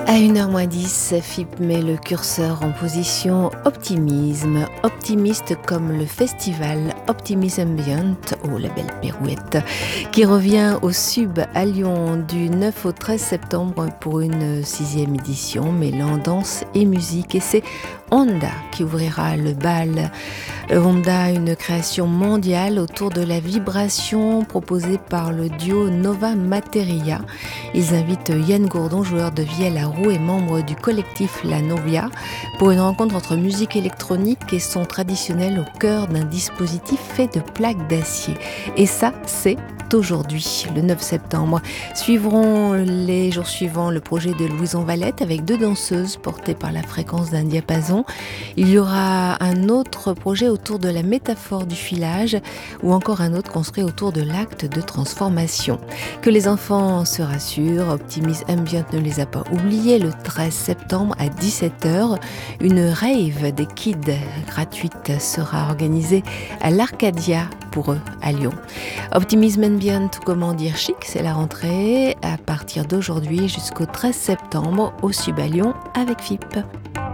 À 1h moins 10, FIP met le curseur en position optimisme, optimiste comme le festival Optimism Ambient au label Pérouette, qui revient au Sub à Lyon du 9 au 13 septembre pour une 6e édition mêlant danse et musique. Et c'est Honda qui ouvrira le bal. Honda, une création mondiale autour de la vibration proposée par le duo Nova Materia. Ils invitent Yann Gourdon, joueur de vielle à roue et membre du collectif La Novia, pour une rencontre entre musique électronique et son traditionnel au cœur d'un dispositif fait de plaques d'acier. Et ça, c'est aujourd'hui, le 9 septembre. Suivront les jours suivants le projet de Louison Valette avec 2 danseuses portées par la fréquence d'un diapason. Il y aura un autre projet autour de la métaphore du filage ou encore un autre construit autour de l'acte de transformation. Que les enfants se rassurent, Optimism Ambient ne les a pas oubliés. Le 13 septembre à 17h, une rave des kids gratuite sera organisée à l'Arcadia pour eux à Lyon. Optimism Ambient, comment dire chic, c'est la rentrée à partir d'aujourd'hui jusqu'au 13 septembre au Sub à Lyon avec FIP.